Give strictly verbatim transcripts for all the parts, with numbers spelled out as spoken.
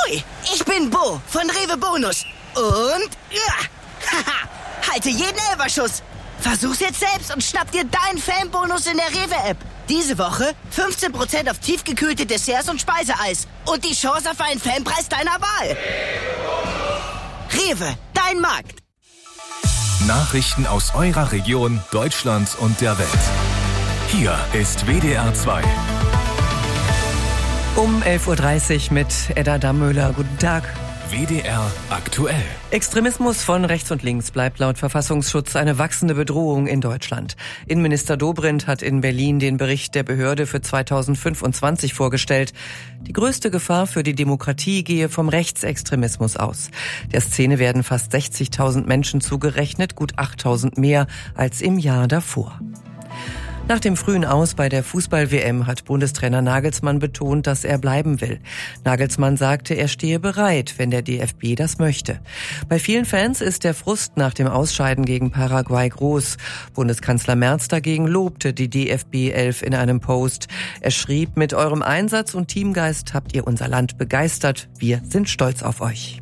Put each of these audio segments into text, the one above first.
Hoi, ich bin Bo von Rewe Bonus. Und, ja, haha, halte jeden Elferschuss. Versuch's jetzt selbst und schnapp dir deinen Fanbonus in der Rewe-App. Diese Woche fünfzehn Prozent auf tiefgekühlte Desserts und Speiseeis. Und die Chance auf einen Fanpreis deiner Wahl. Rewe, dein Markt. Nachrichten aus eurer Region, Deutschland und der Welt. Hier ist W D R zwei. Um elf Uhr dreißig mit Edda Dammöhler. Guten Tag. W D R aktuell. Extremismus von rechts und links bleibt laut Verfassungsschutz eine wachsende Bedrohung in Deutschland. Innenminister Dobrindt hat in Berlin den Bericht der Behörde für zweitausendfünfundzwanzig vorgestellt. Die größte Gefahr für die Demokratie gehe vom Rechtsextremismus aus. Der Szene werden fast sechzigtausend Menschen zugerechnet, gut achttausend mehr als im Jahr davor. Nach dem frühen Aus bei der Fußball-W M hat Bundestrainer Nagelsmann betont, dass er bleiben will. Nagelsmann sagte, er stehe bereit, wenn der D F B das möchte. Bei vielen Fans ist der Frust nach dem Ausscheiden gegen Paraguay groß. Bundeskanzler Merz dagegen lobte die D F B elf in einem Post. Er schrieb, mit eurem Einsatz und Teamgeist habt ihr unser Land begeistert. Wir sind stolz auf euch.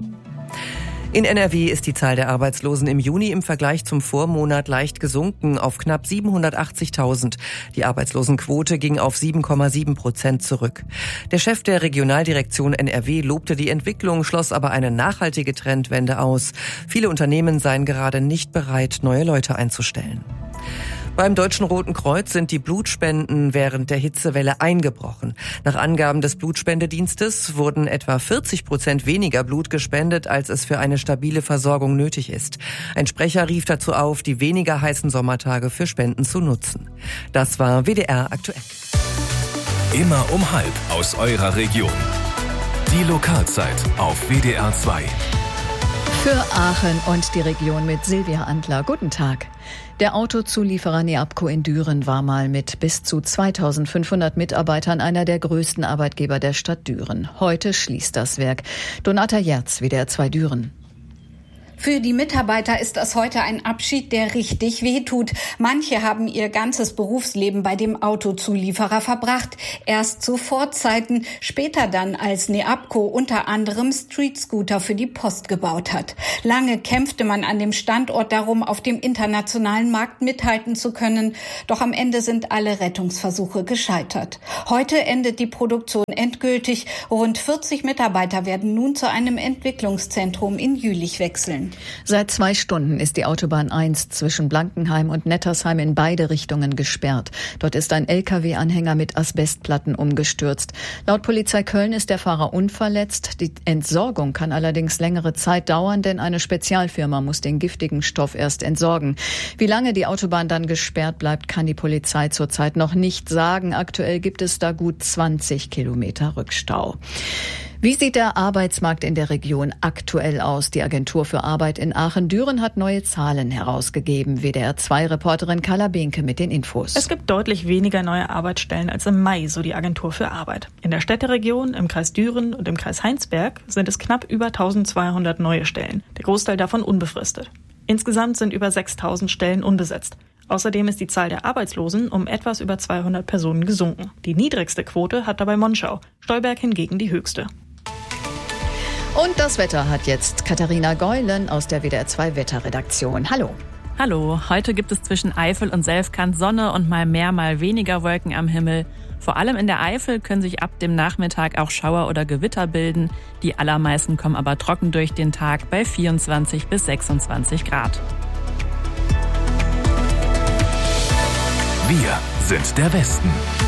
In N R W ist die Zahl der Arbeitslosen im Juni im Vergleich zum Vormonat leicht gesunken auf knapp siebenhundertachtzigtausend. Die Arbeitslosenquote ging auf sieben Komma sieben Prozent zurück. Der Chef der Regionaldirektion N R W lobte die Entwicklung, schloss aber eine nachhaltige Trendwende aus. Viele Unternehmen seien gerade nicht bereit, neue Leute einzustellen. Beim Deutschen Roten Kreuz sind die Blutspenden während der Hitzewelle eingebrochen. Nach Angaben des Blutspendedienstes wurden etwa vierzig Prozent weniger Blut gespendet, als es für eine stabile Versorgung nötig ist. Ein Sprecher rief dazu auf, die weniger heißen Sommertage für Spenden zu nutzen. Das war W D R aktuell. Immer um halb aus eurer Region. Die Lokalzeit auf W D R zwei. Für Aachen und die Region mit Silvia Antler. Guten Tag. Der Autozulieferer Neabco in Düren war mal mit bis zu zweitausendfünfhundert Mitarbeitern einer der größten Arbeitgeber der Stadt Düren. Heute schließt das Werk. Donata Jerz, W D R zwei Düren. Für die Mitarbeiter ist das heute ein Abschied, der richtig wehtut. Manche haben ihr ganzes Berufsleben bei dem Autozulieferer verbracht. Erst zu Ford-Zeiten, später dann, als Neabco unter anderem Street-Scooter für die Post gebaut hat. Lange kämpfte man an dem Standort darum, auf dem internationalen Markt mithalten zu können. Doch am Ende sind alle Rettungsversuche gescheitert. Heute endet die Produktion endgültig. Rund vierzig Mitarbeiter werden nun zu einem Entwicklungszentrum in Jülich wechseln. Seit zwei Stunden ist die Autobahn eins zwischen Blankenheim und Nettersheim in beide Richtungen gesperrt. Dort ist ein L K W-Anhänger mit Asbestplatten umgestürzt. Laut Polizei Köln ist der Fahrer unverletzt. Die Entsorgung kann allerdings längere Zeit dauern, denn eine Spezialfirma muss den giftigen Stoff erst entsorgen. Wie lange die Autobahn dann gesperrt bleibt, kann die Polizei zurzeit noch nicht sagen. Aktuell gibt es da gut zwanzig Kilometer Rückstau. Wie sieht der Arbeitsmarkt in der Region aktuell aus? Die Agentur für Arbeit in Aachen-Düren hat neue Zahlen herausgegeben. W D R zwei Reporterin Carla Behnke mit den Infos. Es gibt deutlich weniger neue Arbeitsstellen als im Mai, so die Agentur für Arbeit. In der Städteregion, im Kreis Düren und im Kreis Heinsberg sind es knapp über eintausendzweihundert neue Stellen. Der Großteil davon unbefristet. Insgesamt sind über sechstausend Stellen unbesetzt. Außerdem ist die Zahl der Arbeitslosen um etwas über zweihundert Personen gesunken. Die niedrigste Quote hat dabei Monschau, Stolberg hingegen die höchste. Und das Wetter hat jetzt Katharina Geulen aus der W D R zwei Wetterredaktion. Hallo. Hallo, heute gibt es zwischen Eifel und Selfkant Sonne und mal mehr, mal weniger Wolken am Himmel. Vor allem in der Eifel können sich ab dem Nachmittag auch Schauer oder Gewitter bilden. Die allermeisten kommen aber trocken durch den Tag bei vierundzwanzig bis sechsundzwanzig Grad. Wir sind der Westen.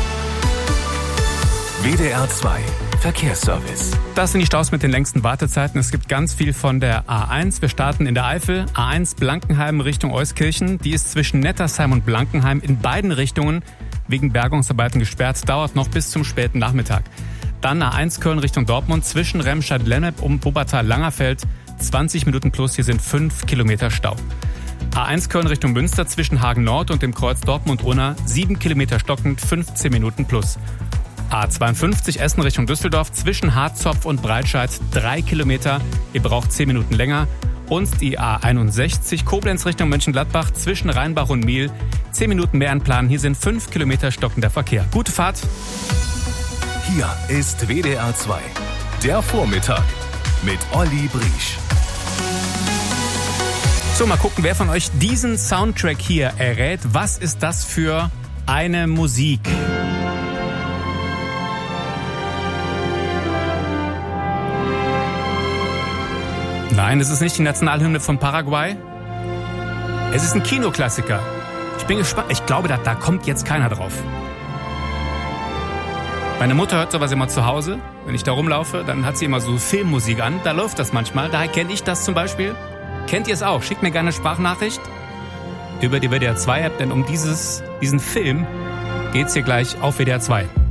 W D R zwei Verkehrsservice. Das sind die Staus mit den längsten Wartezeiten. Es gibt ganz viel von der A eins. Wir starten in der Eifel. A eins Blankenheim Richtung Euskirchen. Die ist zwischen Nettersheim und Blankenheim in beiden Richtungen wegen Bergungsarbeiten gesperrt. Dauert noch bis zum späten Nachmittag. Dann A eins Köln Richtung Dortmund zwischen Remscheid-Lennep und Wuppertal-Langerfeld. zwanzig Minuten plus, hier sind fünf Kilometer Stau. A eins Köln Richtung Münster zwischen Hagen Nord und dem Kreuz Dortmund-Unna. sieben Kilometer stockend, fünfzehn Minuten plus. A zweiundfünfzig Essen Richtung Düsseldorf zwischen Harzopf und Breitscheid drei Kilometer. Ihr braucht zehn Minuten länger. Und die A einundsechzig Koblenz Richtung Mönchengladbach zwischen Rheinbach und Miel. zehn Minuten mehr anplanen. Hier sind fünf Kilometer stockender Verkehr. Gute Fahrt. Hier ist W D R zwei. Der Vormittag. mit Olli Briesch. So, mal gucken, wer von euch diesen Soundtrack hier errät. Was ist das für eine Musik? Nein, es ist nicht die Nationalhymne von Paraguay. Es ist ein Kinoklassiker. Ich bin gespannt. Ich glaube, da, da kommt jetzt keiner drauf. Meine Mutter hört sowas immer zu Hause. Wenn ich da rumlaufe, dann hat sie immer so Filmmusik an. Da läuft das manchmal. Daher kenne ich das zum Beispiel. Kennt ihr es auch? Schickt mir gerne eine Sprachnachricht über die W D R zwei App, denn um dieses, diesen Film geht's hier gleich auf W D R zwei.